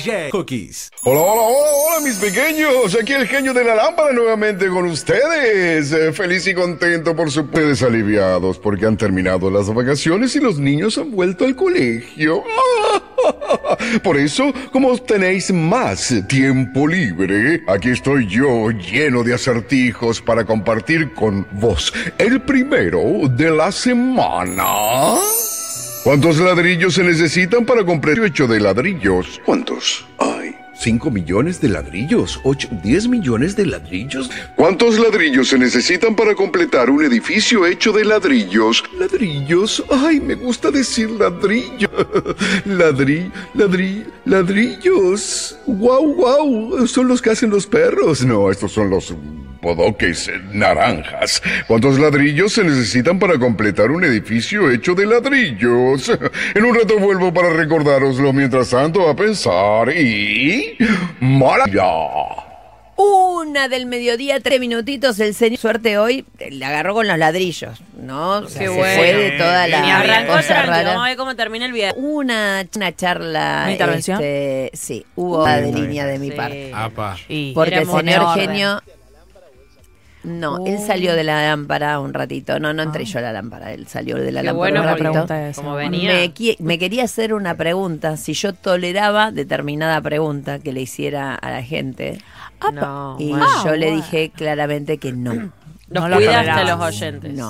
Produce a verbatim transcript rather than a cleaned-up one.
J Cookies. Hola, hola, hola, hola, mis pequeños. Aquí el genio de la lámpara nuevamente con ustedes. Eh, feliz y contento por su ustedes aliviados porque han terminado las vacaciones y los niños han vuelto al colegio. Por eso, como tenéis más tiempo libre, aquí estoy yo lleno de acertijos para compartir con vos. El primero de la semana. ¿Cuántos ladrillos se necesitan para comprar un hecho de ladrillos? ¿Cuántos? Ay, cinco millones de ladrillos, ocho, diez millones de ladrillos. ¿Cuántos ladrillos se necesitan para completar un edificio hecho de ladrillos? Ladrillos, ay, me gusta decir ladrillo. Ladri, ladri, ladrillos. Guau, guau, son los que hacen los perros. No, estos son los bodoques naranjas. ¿Cuántos ladrillos se necesitan para completar un edificio hecho de ladrillos? En un rato vuelvo para recordároslo. Mientras tanto, a pensar y... ¡maravilla! Una del mediodía, tres minutitos, el señor suerte hoy le agarró con los ladrillos, ¿no? O sea, Qué se bueno. fue de toda la Ni arrancó cosa tranquilo, rara. vamos a ver cómo termina el video. Una, una charla. ¿Una intervención? Este, sí, hubo de línea de mi Sí. parte. Apa. Y Porque el Queremos señor orden. genio... No, Uh. él salió de la lámpara un ratito. No, no entré Ah. yo a la lámpara. Él salió de la Qué lámpara bueno, un la porque ratito. pregunta es como esa. venía. Me, qui- me quería hacer una pregunta, si yo toleraba determinada pregunta que le hiciera a la gente. No, Y bueno. yo le bueno. dije claramente que no. Los No lo cuidaste a tolerabas. los oyentes. No.